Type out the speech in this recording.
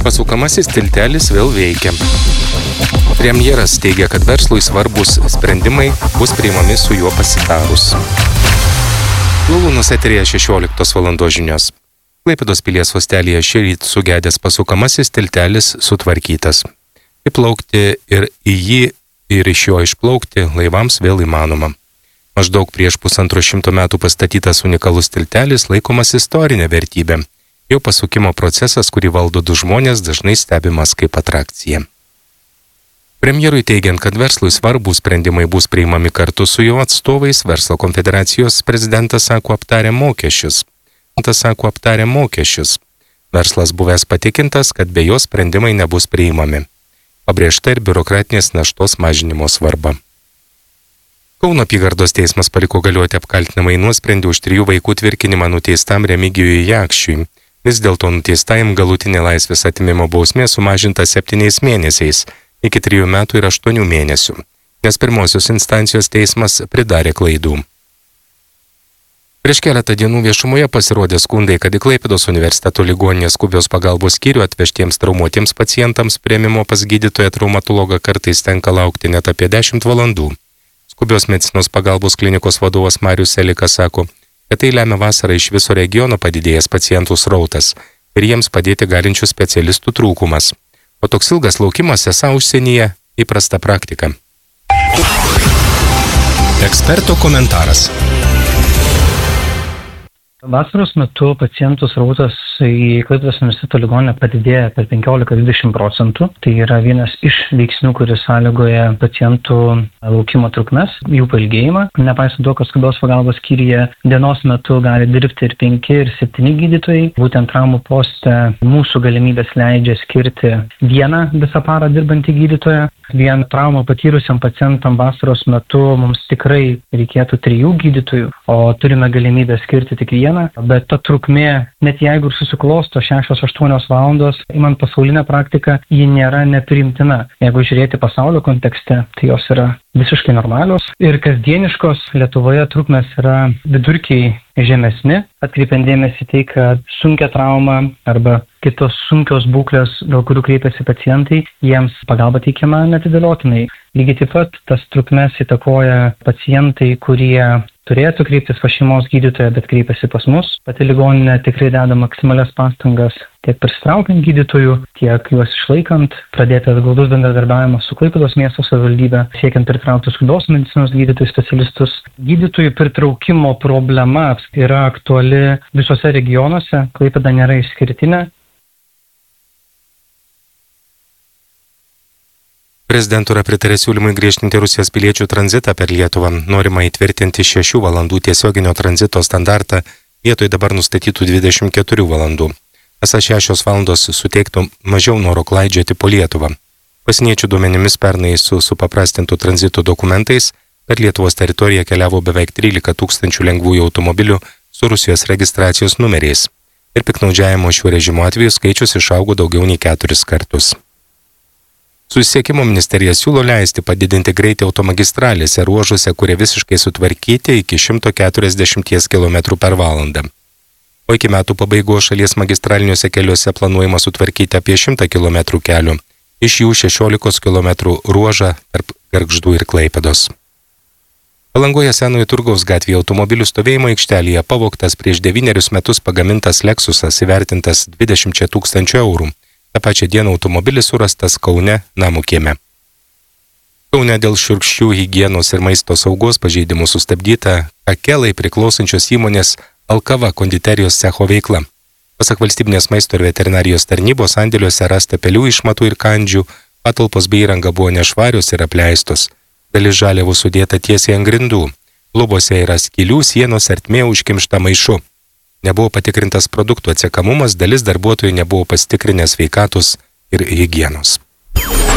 Pasukamasis tiltelis vėl veikia. Premjeras teigia, kad verslui svarbus sprendimai bus priimami su juo pasitarus. Lūnus eteryje 16 valandos žinios. Klaipėdos pilies uostelėje šįryt sugedęs pasukamasis tiltelis sutvarkytas. Įplaukti ir į jį ir iš jo išplaukti laivams vėl įmanoma. Maždaug prieš 150 metų pastatytas unikalus tiltelis laikomas istorinė vertybė. Jo pasukimo procesas, kurį valdo du žmonės, dažnai stebimas kaip atrakcija. Premjerui teigiant, kad verslui svarbus sprendimai bus priimami kartu su jo atstovais, Verslo konfederacijos prezidentas sako aptarę mokesčius. Verslas buvęs patikintas, kad be jo sprendimai nebus priimami. Pabrėžta ir biurokratinės naštos mažinimo svarba. Kauno apygardos teismas paliko galioti apkaltinamąjį nuosprendį už 3 vaikų tvirkinimą nuteistam Remigijui Jakščiui. Vis dėlto nuteistajam galutinė laisvės atimimo bausmė sumažinta 7 mėnesiais iki 3 metų ir 8 mėnesių, nes pirmosios instancijos teismas pridarė klaidų. Prieš keletą dienų viešumoje pasirodė skundai, kad į Klaipėdos universiteto ligoninės skubios pagalbos skyrių atvežtiems traumuotiems pacientams priėmimo pas gydytoją traumatologą kartais tenka laukti net apie 10 valandų. Skubios medicinos pagalbos klinikos vadovas Marius Selikas sako, kad tai lemia vasarą iš viso regiono padidėjęs pacientų srautas ir jiems padėti galinčių specialistų trūkumas. O toks ilgas laukimas esą užsienyje įprasta praktika. Eksperto komentaras. Vasaros metu pacientų srautas į Klaipėdos universiteto ligoninę padidėja per 15–20%. Tai yra vienas iš veiksnių, kuris sąlygoja pacientų laukimo trukmes, jų pailgėjimą. Nepaisant to, kad skubios pagalbos skyriuje dienos metu gali dirbti ir 5 ir 7 gydytojai. Būtent traumų poste mūsų galimybės leidžia skirti vieną visą parą dirbantį gydytoją. Vien traumą patyrusiam pacientam vasaros metu mums tikrai reikėtų 3 gydytojų, o turime galimybę skirti tik vieną. Bet ta trukmė, net jeigu ir susiklosto 6–8 valandos, imant pasaulinę praktiką, ji nėra nepriimtina. Jeigu žiūrėti pasaulio kontekste, tai jos yra visiškai normalios ir kasdieniškos. Lietuvoje trukmės yra vidurkiai žemesni, atkreipiant dėmesį tai, kad sunkia trauma arba kitos sunkios būklės, dėl kurių kreipiasi pacientai, jiems pagalba teikiama neatidėliotinai. Lygiai taip pat tas trukmes įtakoja pacientai, kurie turėtų kreiptis pas šeimos gydytoją, bet kreipiasi pas mus. Pati ligoninė tikrai deda maksimalias pastangas tiek prisitraukiant gydytojų, tiek juos išlaikant, pradėtas glaudus bendradarbiavimas su Klaipėdos miesto savivaldybe, siekiant pritraukti skubios medicinos gydytojų specialistus. Gydytojų pritraukimo problema yra aktuali visose regionuose, Klaipėda nėra išskirtinė. Prezidentūra pritarė siūlymui griežtinti Rusijos piliečių tranzitą per Lietuvą. Norima įtvirtinti 6 valandų tiesioginio tranzito standartą vietoj dabar nustatytų 24 valandų. Esą 6 valandos suteiktų mažiau noro klaidžioti po Lietuvą. Pasieniečių duomenimis pernai su supaprastintų tranzito dokumentais per Lietuvos teritoriją keliavo beveik 13 000 lengvųjų automobilių su Rusijos registracijos numeriais. Ir piktnaudžiavimo šiuo režimu atveju skaičius išaugo daugiau nei 4 kartus. Susisiekimo ministerija siūlo leisti padidinti greitį automagistralėse ruožuose, kurie visiškai sutvarkyti iki 140 km/h. O iki metų pabaigos šalies magistraliniuose keliuose planuojama sutvarkyti apie 100 km kelių, iš jų 16 km ruožą tarp Gargždų ir Klaipėdos. Palangoje Senojo turgaus gatvėje automobilių stovėjimo aikštelėje pavogtas prieš 9 metus pagamintas Lexusas įvertintas 20 000 eurų. Ta pačia diena automobilis surastas Kaune namų kieme. Kaune dėl šiurkščių higienos ir maisto saugos pažeidimų sustabdyta Akelai priklausančios įmonės Alkava konditerijos cecho veikla. Pasak valstybinės maisto ir veterinarijos tarnybos sandėliuose rasta pelių išmatų ir kandžių, patalpos bei įranga buvo nešvarios ir apleistos. Dalis žaliavų sudėta tiesiai ant grindų. Lubose yra skylių, sienos ertmė užkimšta maišu. Nebuvo patikrintas produktų atsekamumas, dalis darbuotojų nebuvo pasitikrinę sveikatos ir higienos.